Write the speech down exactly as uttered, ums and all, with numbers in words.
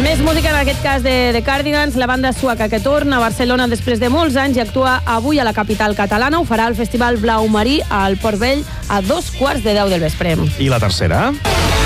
Més música, en aquest cas de, de Cardigans, la banda sueca que torna a Barcelona després de molts anys i actua avui a la capital catalana. Ho farà al Festival Blau Marí al Port Vell a dos quarts de deu del vespre. I la tercera?